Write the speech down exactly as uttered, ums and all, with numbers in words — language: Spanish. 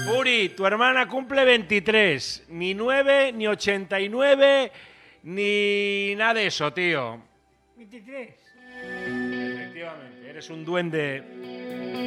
Furi, tu hermana cumple veintitrés. Ni nueve, ni ochenta y nueve, ni nada de eso, tío. veintitrés. Efectivamente, eres un duende.